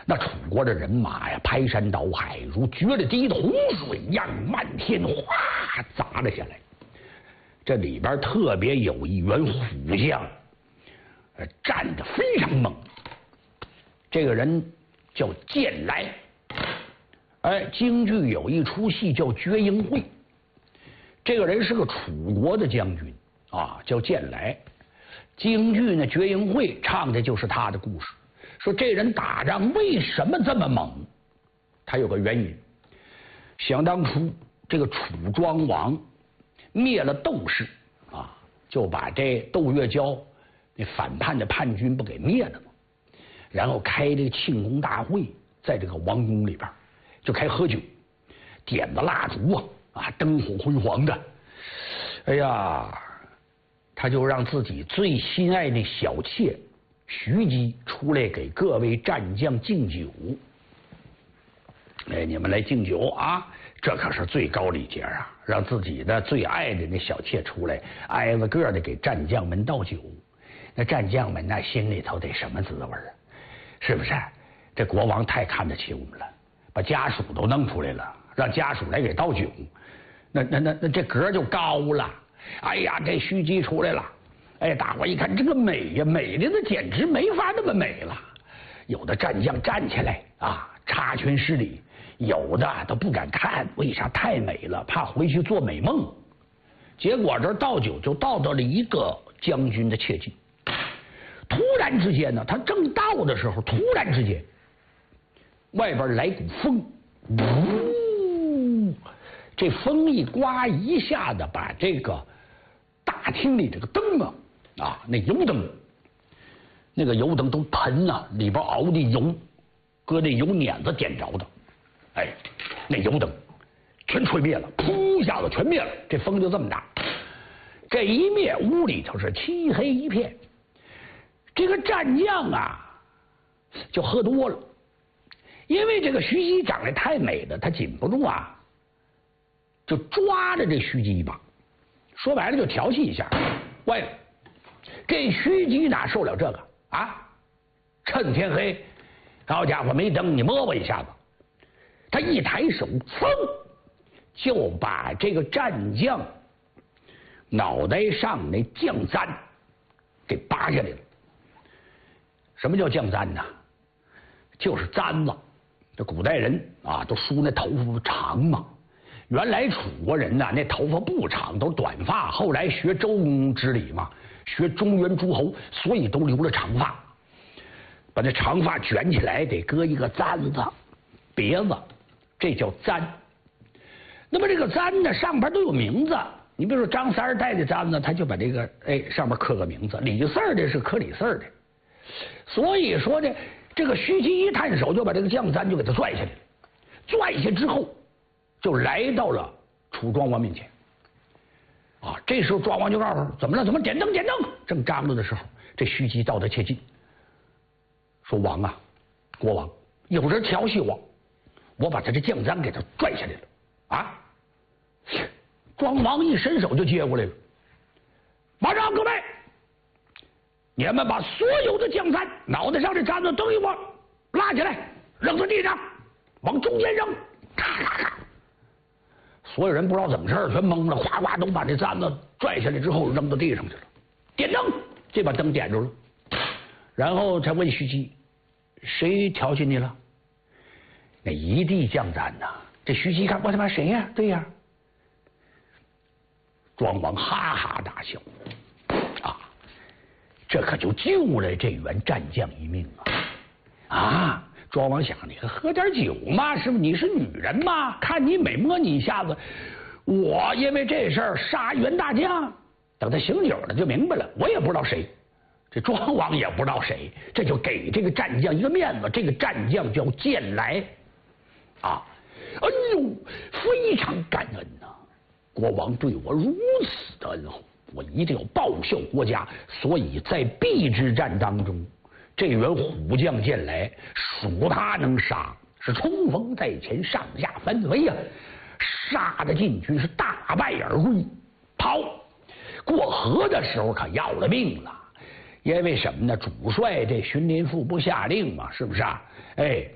那楚国的人马呀，排山倒海，如决了堤的洪水一样，漫天哗砸了下来。这里边特别有一员虎将，战得非常猛。这个人叫剑来。京剧有一出戏叫《绝缨会》，这个人是个楚国的将军啊，叫剑来。京剧呢，《绝缨会》唱的就是他的故事。说这人打仗为什么这么猛？他有个原因。想当初这个楚庄王灭了窦氏啊，就把这窦月娇那反叛的叛军不给灭了吗？然后开这个庆功大会，在这个王宫里边就开喝酒，点的蜡烛啊，灯火辉煌的。哎呀，他就让自己最心爱的小妾徐姬出来给各位战将敬酒。你们来敬酒啊，这可是最高礼节啊！让自己的最爱的那小妾出来，挨着个的给战将们倒酒。那战将们那心里头得什么滋味啊？是不是？这国王太看得起我们了，把家属都弄出来了，让家属来给倒酒。那这格就高了。哎呀，这徐姬出来了。大伙一看这个美呀，美的那简直没法那么美了。有的战将站起来啊，插拳施礼，有的都不敢看，为啥？太美了，怕回去做美梦。结果这倒酒就倒到了一个将军的切记。突然之间呢，他正倒的时候，突然之间外边来股风，呜，这风一刮，一下子把这个大厅里这个灯啊，那油灯，那个油灯都喷啊，里边熬的油，搁那油碾子点着的，那油灯全吹灭了，噗一下子全灭了，这风就这么大。这一灭，屋里头是漆黑一片。这个战将啊，就喝多了，因为这个徐姬长得太美了，他禁不住啊，就抓着这徐姬一把，说白了就调戏一下。坏了，这徐姬哪受了这个啊？趁天黑，好家伙，没灯，你摸我一下子。他一抬手，噌，就把这个战将脑袋上那将簪给拔下来了。什么叫将簪呢？就是簪子。这古代人啊，都梳那头发长嘛。原来楚国人呢，那头发不长，都短发。后来学周公之礼嘛，学中原诸侯，所以都留了长发。把这长发卷起来，得搁一个簪子、别子，这叫簪。那么这个簪呢，上边都有名字。你比如说张三戴的簪子，他就把这个上面刻个名字。李四的是刻李四的。所以说呢，这个徐姬一探手就把这个将簪就给他拽下来了。拽下之后，就来到了楚庄王面前。这时候庄王就告诉他怎么了？怎么点灯？点灯！正张罗的时候，这徐姬到他切近，说：“王啊，国王，有人调戏我，我把他这将簪给他拽下来了。”啊！庄王一伸手就接过来了，马上各位，你们把所有的将簪脑袋上的簪子都给我拉起来，扔在地上，往中间扔，咔咔咔！所有人不知道怎么事全懵了，哗哗都把这簪子拽下来之后扔到地上去了。点灯，这把灯点着了，然后才问徐姬：“谁调戏你了？”那一地将簪呐！这徐姬看，我他妈谁呀？对呀！庄王哈哈大笑，这可就救了这员战将一命啊！庄王想，你喝点酒嘛，是不是？你是女人嘛，看你美，摸你一下子，我因为这事儿杀袁大将。等他醒酒了就明白了，我也不知道谁，这庄王也不知道谁，这就给这个战将一个面子。这个战将叫剑来哎呦，非常感恩呐！国王对我如此的恩厚，我一定要报效国家。所以在邲之战当中，这员虎将剑来，属他能杀，是冲锋在前，上下翻飞呀，杀的晋军是大败而归。跑过河的时候可要了命了，因为什么呢？主帅这荀林赋不下令嘛，是不是啊？